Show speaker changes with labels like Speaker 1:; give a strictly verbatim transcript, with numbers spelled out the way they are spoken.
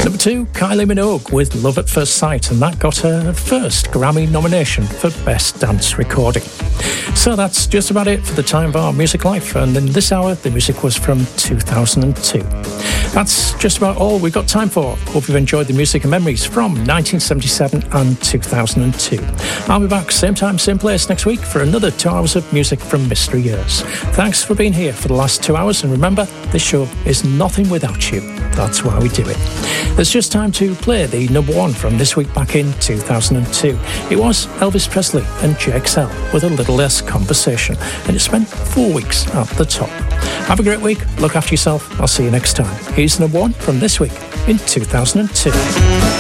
Speaker 1: Number two, Kylie Minogue with Love at First Sight, and that got her first Grammy nomination for Best Dance Recording. So that's just about it for the time of our music life, and in this hour the music was from two thousand two. That's just about all we've got time for. Hope you've enjoyed the music and memories from nineteen seventy-seven and two thousand two. I'll be back same time, same place next week for another two hours of music from Mystery Years. Thanks for being here for the last two hours, and remember, this show is nothing without you. That's why we do it. It's just time to play the number one from this week back in two thousand two. It was Elvis Presley and J X L with A Little Less Conversation, and it spent four weeks at the top. Have a great week, look after yourself, I'll see you next time. Here's number one from this week in two thousand two.